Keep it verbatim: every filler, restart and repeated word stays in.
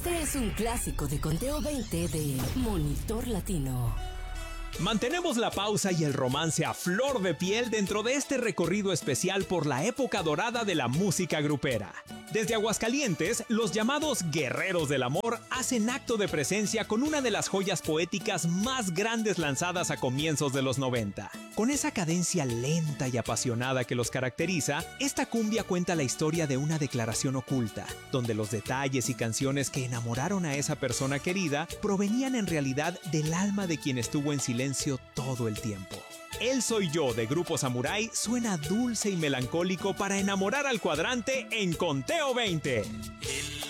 Este es un clásico de Conteo veinte de Monitor Latino. Mantenemos la pausa y el romance a flor de piel dentro de este recorrido especial por la época dorada de la música grupera. Desde Aguascalientes, los llamados Guerreros del Amor hacen acto de presencia con una de las joyas poéticas más grandes lanzadas a comienzos de los noventa. Con esa cadencia lenta y apasionada que los caracteriza, esta cumbia cuenta la historia de una declaración oculta, donde los detalles y canciones que enamoraron a esa persona querida provenían en realidad del alma de quien estuvo en silencio todo el tiempo. Él Soy Yo de Grupo Samurai suena dulce y melancólico para enamorar al cuadrante en Conteo veinte. El